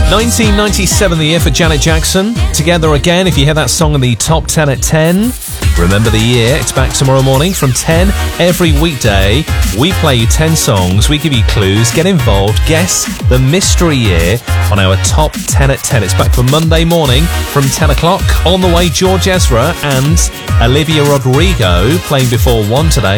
1997, the year for Janet Jackson. Together Again, if you hear that song in the top 10 at 10. Remember the year. It's back tomorrow morning from 10 every weekday. We play you 10 songs. We give you clues. Get involved. Guess the mystery year on our top 10 at 10. It's back for Monday morning from 10 o'clock. On the way, George Ezra and Olivia Rodrigo playing before 1 today.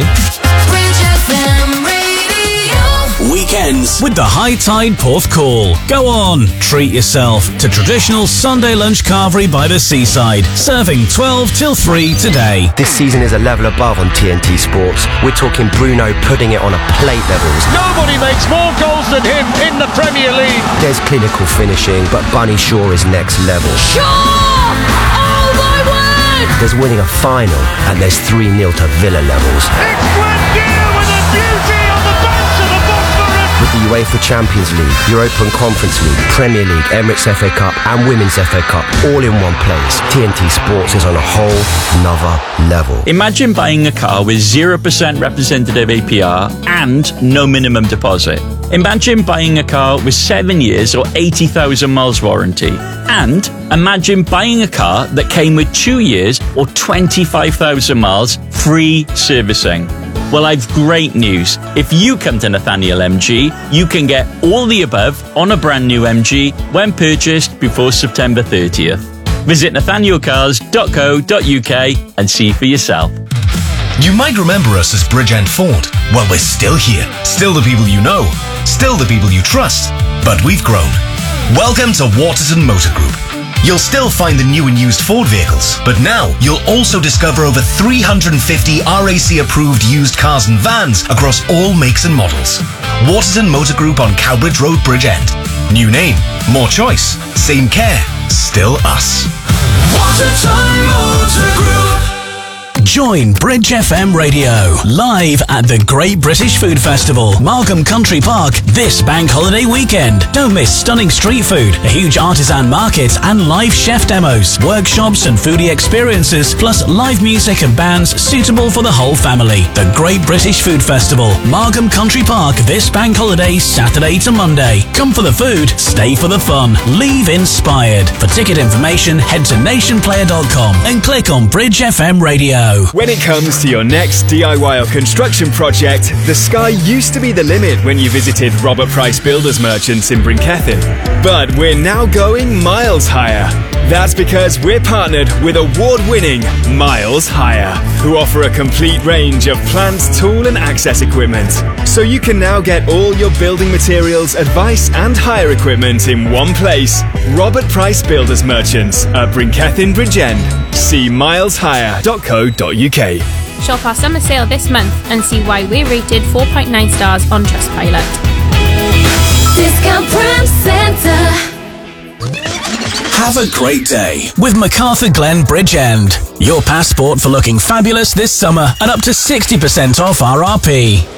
Weekends with the High Tide Porth Call. Go on, treat yourself to traditional Sunday lunch carvery by the seaside. Serving 12 till 3 today. This season is a level above on TNT Sports. We're talking Bruno putting it on a plate levels. Nobody makes more goals than him in the Premier League. There's clinical finishing, but Bunny Shaw is next level. Shaw! Oh my word! There's winning a final, and there's 3-0 to Villa levels. It's Buendia with a beauty on the banks of the Bosphorus. With the UEFA Champions League, European Conference League, Premier League, Emirates FA Cup and Women's FA Cup all in one place. TNT Sports is on a whole nother level. Imagine buying a car with 0% representative APR and no minimum deposit. Imagine buying a car with 7 years or 80,000 miles warranty. And imagine buying a car that came with 2 years or 25,000 miles free servicing. Well, I've great news. If you come to Nathaniel MG, you can get all the above on a brand new MG when purchased before September 30th. Visit nathanielcars.co.uk and see for yourself. You might remember us as Bridgend Ford. Well, we're still here. Still the people you know. Still the people you trust. But we've grown. Welcome to Waterton Motor Group. You'll still find the new and used Ford vehicles, but now you'll also discover over 350 RAC-approved used cars and vans across all makes and models. Waterton Motor Group on Cowbridge Road, Bridgend. New name, more choice, same care, still us. Waterton Motor Group. Join Bridge FM Radio live at the Great British Food Festival, Markham Country Park, this bank holiday weekend. Don't miss stunning street food, a huge artisan market and live chef demos, workshops and foodie experiences, plus live music and bands suitable for the whole family. The Great British Food Festival, Markham Country Park, this bank holiday, Saturday to Monday. Come for the food, stay for the fun. Leave inspired. For ticket information, head to nationplayer.com and click on Bridge FM Radio. When it comes to your next DIY or construction project, the sky used to be the limit when you visited Robert Price Builders Merchants in Brinkethin. But we're now going miles higher. That's because we're partnered with award-winning Miles Hire, who offer a complete range of plant, tool and access equipment. So you can now get all your building materials, advice and hire equipment in one place. Robert Price Builders Merchants at Brinkethin Bridgend. See mileshire.co.uk. Shop our summer sale this month and see why we're rated 4.9 stars on Trustpilot. Discount Prime Centre. Have a great day with MacArthur Glen Bridgend. Your passport for looking fabulous this summer and up to 60% off RRP.